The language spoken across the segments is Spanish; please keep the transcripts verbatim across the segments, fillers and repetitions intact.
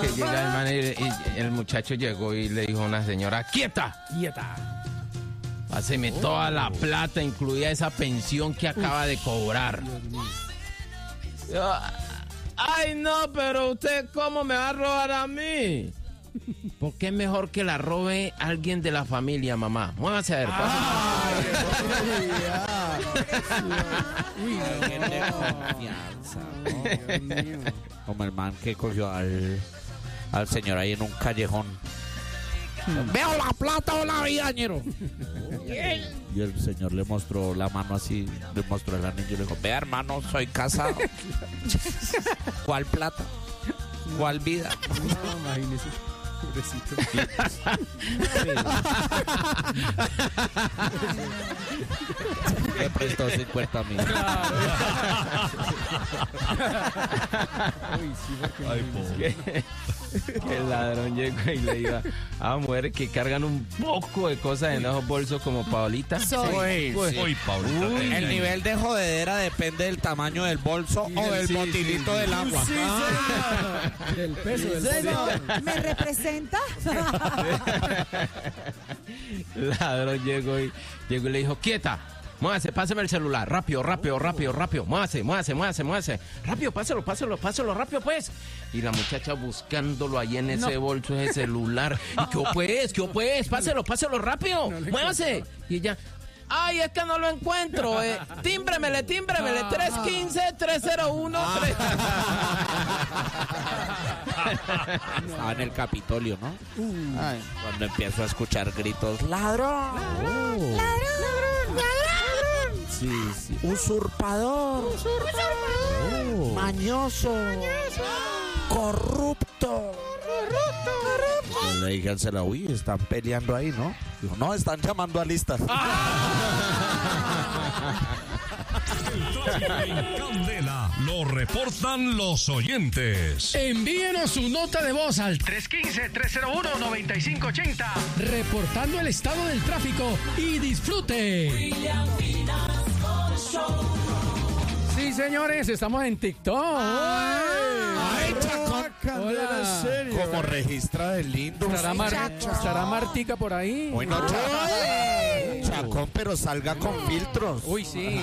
que llega el man y, y el muchacho llegó y le dijo a una señora, ¡quieta! ¡Quieta! Páseme oh. toda la plata, incluida esa pensión que acaba Uf. de cobrar. Yo, ay, no, pero usted, ¿cómo me va a robar a mí? Porque es mejor que la robe alguien de la familia, mamá. Muévase a ver, Uy, qué confianza, ¿no? Como el man que cogió al, al señor ahí en un callejón. Veo la plata o la vida, ñero. Y el señor le mostró la mano así, le mostró el anillo y le dijo, vea, hermano, soy casado. ¿Cuál plata? ¿Cuál vida? No, imagínese. Me prestó cincuenta mil. Claro. Uy, sí, ay, pobre. Que el ladrón llegó y le iba a mujeres que cargan un poco de cosas en esos bolsos como Paolita. Soy, sí. Sí. Uy, Paolita. Uy, el nivel de jodedera depende del tamaño del bolso sí, o del sí, botilito sí, del agua. Sí, ah. Del peso del Señor, ¿me representa? El ladrón llegó y, llegó y le dijo, quieta. Muévase, páseme el celular, rápido, rápido, rápido, rápido, muévase, muévase, muévase, muévase, rápido, páselo, páselo, páselo, rápido, pues. Y la muchacha buscándolo ahí en ese no. bolso, ese celular. ¿Y qué pues, qué pues? Páselo, páselo, rápido, no muévase. Y ella, ay, es que no lo encuentro, eh. Tímbremele, tímbremele, tres uno cinco, tres cero uno. Estaba en el Capitolio, ¿no? Uh. Ay, cuando empiezo a escuchar gritos, ¡ladrón! ¡Ladrón! ¡Ladrón! ¡Ladrón! Sí, sí. Usurpador. Usurpador. Oh. Mañoso. Mañoso. Corrupto. Corrupto. Corrupto. Le dije al Cela, uy, están peleando ahí, ¿no? Dijo, no, están llamando a listas. En Candela lo reportan los oyentes. Envíenos su nota de voz al tres uno cinco, tres cero uno, nueve cinco ocho cero, reportando el estado del tráfico y disfrute. William Vinasco Show. Sí, señores, estamos en TikTok. Ay, Chacón. Hola. ¿Serio? Como registra de lindo. ¿Estará, Mar ¿Estará Martica por ahí? Uy, no, Chacón. Chacón, pero salga con filtros. Uy, sí.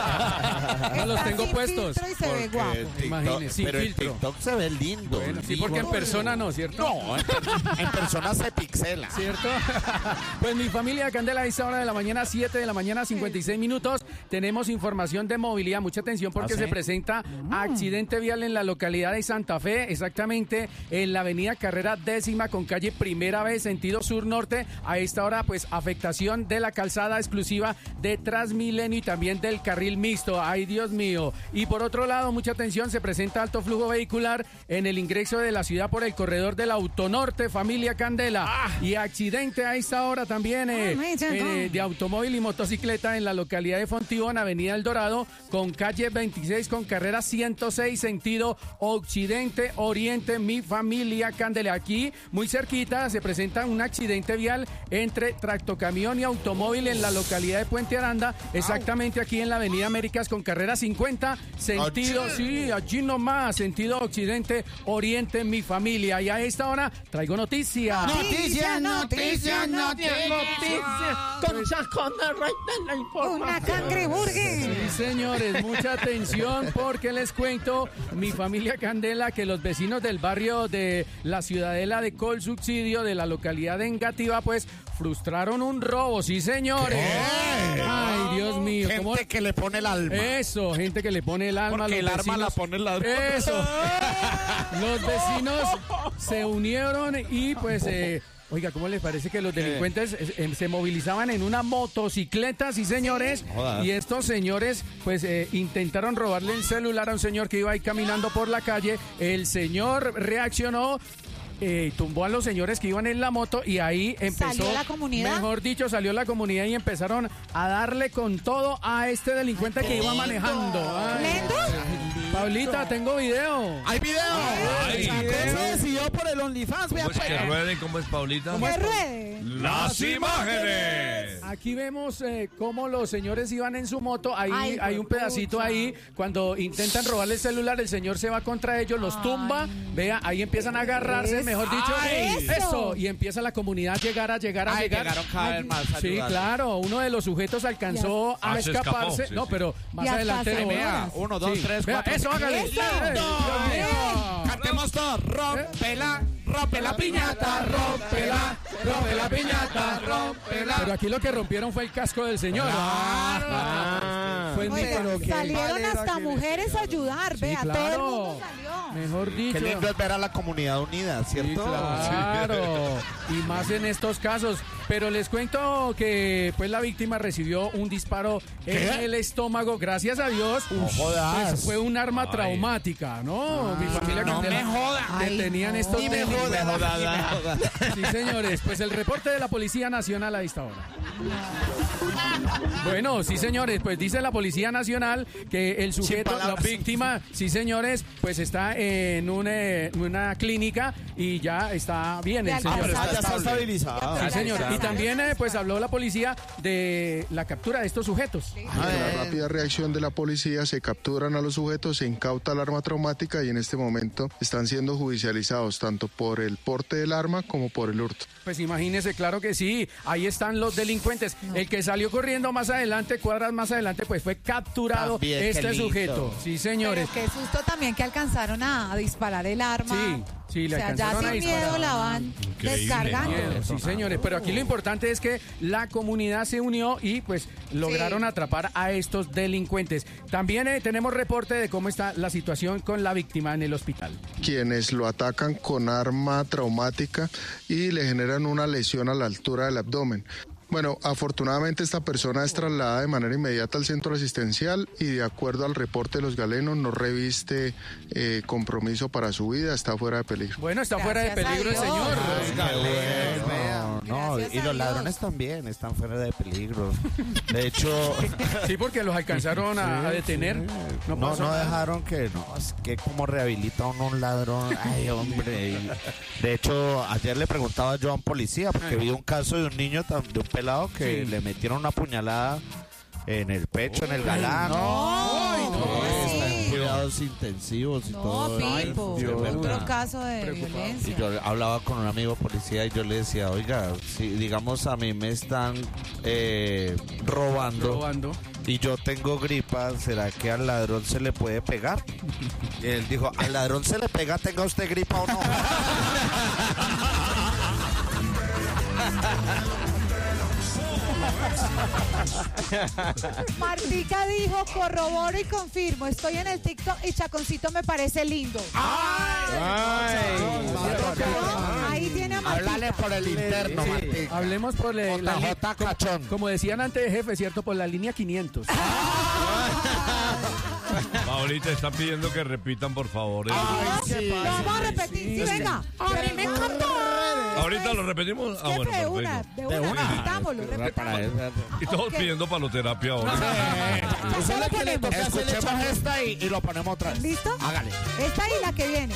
No los tengo sin puestos. Filtro y se ve guapo. TikTok, imagínese, sin pero filtro. el TikTok se ve lindo. Bueno, sí, porque en persona no, ¿cierto? No, en, en persona se pixela. ¿Cierto? Pues mi familia de Candela, a esta hora de la mañana, siete de la mañana, cincuenta y seis minutos, tenemos información de movilidad. Mucha atención porque ¿Ah, sí? se presenta accidente vial en la localidad de Santa Fe, exactamente en la avenida Carrera Décima con calle Primera Vez, sentido sur-norte. A esta hora, pues, afectación de la calzada exclusiva de Transmilenio y también del carril mixto. Ay, Dios mío. Y por otro lado, mucha atención, se presenta alto flujo vehicular en el ingreso de la ciudad por el corredor del Autonorte, familia Candela. Ah. Y accidente a esta hora también eh, eh, de automóvil y motocicleta en la localidad de Fontibón, avenida El Dorado, con calle veintiséis con carrera ciento seis, sentido occidente-oriente, mi familia Candela. Aquí, muy cerquita, se presenta un accidente vial entre tractocamión y automóvil en la localidad de Puente Aranda, exactamente aquí en la avenida Américas con carrera cincuenta, sentido, allí. sí, allí nomás, sentido occidente-oriente, mi familia. Y a esta hora traigo noticias. Noticias, noticias, noticias, noticias. Con Chacón, la información. Una cangreburger. Sí, señores, mucha atención porque les cuento, mi familia Candela, que los vecinos del barrio de la Ciudadela de Colsubsidio de la localidad de Engativá, pues frustraron un robo, sí, señores. ¿Qué? Ay, Dios mío. Gente ¿Cómo? que le pone el alma. Eso, gente que le pone el alma. Porque los el vecinos, arma la pone el alma. Eso. Los vecinos se unieron y pues... Eh, Oiga, ¿cómo les parece que los delincuentes eh, se movilizaban en una motocicleta, sí, señores? Joder. Y estos señores, pues, eh, intentaron robarle el celular a un señor que iba ahí caminando por la calle. El señor reaccionó, eh, tumbó a los señores que iban en la moto y ahí empezó... ¿Salió la comunidad? Mejor dicho, salió la comunidad y empezaron a darle con todo a este delincuente que iba manejando. Ay. ¿Lento? Paulita, tengo video. ¿Hay video? Ay, Chacón se decidió todo por el OnlyFans, vea ¿Cómo es pues. que rueden? ¿Cómo es, Paulita? Que ruede. ¡Las imágenes! Aquí vemos eh, cómo los señores iban en su moto. Ahí Ay, hay un pedacito pucha. ahí. Cuando intentan robarle el celular, el señor se va contra ellos, los tumba. Vea, ahí empiezan a agarrarse, Eso. mejor dicho. Eso. Eso. Y empieza la comunidad a llegar, a llegar, a Ay, llegar. llegaron cada vez más a Sí, ayudar. claro. Uno de los sujetos alcanzó Ah, a se escaparse. escapó, sí, no, sí. pero más Y hasta adelante se lo vea. vea. Uno, dos, Sí. tres, Vea, cuatro. eso, hágale. Eso. Eh, Dios mío. Cantemos todos. Rompe la, rompe la piñata, Rómpela, rompe la piñata, rómpela. Pero aquí lo que rompieron fue el casco del señor. Ah. Fue en Oiga, Nicaragua. salieron hasta mujeres a ayudar, Sí, vea, todo el claro. mundo salió. Mejor dicho. Qué lindo es ver a la comunidad unida, Sí, ¿cierto? claro. Y más en estos casos. Pero les cuento que pues la víctima recibió un disparo en el estómago, gracias a Dios. jodas. Pues, fue un arma Ay. traumática, ¿no? Mi familia no Candela me joda. detenían Ay, estos no. delitos. Sí, señores, pues el reporte de la Policía Nacional a esta hora. Bueno, sí, señores, pues dice la Policía Nacional que el sujeto, la palabras. víctima, sí, señores, pues está en una, en una clínica y ya está bien el Ya señor. alcanzado. Ah, pero está estabilizado. Sí, señor. Y también, eh, pues, habló la policía de la captura de estos sujetos. Ante la rápida reacción de la policía se capturan a los sujetos, se incauta el arma traumática y en este momento están siendo judicializados tanto por el porte del arma como por el hurto. Pues imagínese, claro que sí, ahí están los delincuentes. El que salió corriendo más adelante, cuadras más adelante, pues fue capturado También, qué este lindo. sujeto. Sí, señores. Pero qué susto también que alcanzaron a, a disparar el arma. Sí, sí, le o sea, ya alcanzaron a sin disparar. miedo la van Increíble. descargando. Miedo, sí, señores, pero aquí lo importante es que la comunidad se unió y pues lograron Sí. atrapar a estos delincuentes. También eh, tenemos reporte de cómo está la situación con la víctima en el hospital. Quienes lo atacan con arma traumática y le generan una lesión a la altura del abdomen. Bueno, afortunadamente esta persona es trasladada de manera inmediata al centro asistencial y de acuerdo al reporte de los galenos no reviste eh, compromiso para su vida, está fuera de peligro. Bueno, está fuera de Gracias a peligro el Dios. señor. No, no, Gracias y a los Dios. ladrones también están fuera de peligro. De hecho, Sí, porque los alcanzaron a, a detener. No, no, pasó no nada. dejaron que, no, es que como rehabilita uno un ladrón. Ay, hombre. y- De hecho, ayer le preguntaba yo a un policía, porque vi un caso de un niño, tam- de un pelado que Sí. le metieron una puñalada en el pecho, en el galán. Ay, no. Está en Sí. cuidados intensivos y No, todo. Pipo, Ay, Dios, otro verdad. caso de Preocupado. Y violencia. yo hablaba con un amigo policía y yo le decía, oiga, si digamos a mí me están eh, robando, Robando. y yo tengo gripa, ¿será que al ladrón se le puede pegar? Y él dijo, al ladrón se le pega, tenga usted gripa o no. Martica dijo, corroboro y confirmo, estoy en el TikTok y Chaconcito me parece lindo. Ay. No, ahí tiene a Martica. Háblale por el interno, Sí, Martín. hablemos por la, la J li- J como, Cachón. como decían antes, jefe, ¿cierto? Por la línea quinientos. Paulita está pidiendo que repitan, por favor. el- Lo vamos a repetir, sí, venga. A mí me encantó. Ahorita lo repetimos. Ah, bueno, Jefe, de una, perfecto. de una, repitámoslo, Para repitámoslo. eso. Y todos Ok. pidiendo paloterapia ahora. Ya se lo ponemos. Escuchemos esta y, y lo ponemos otra vez. ¿Listo? Hágale. Esta y la que viene.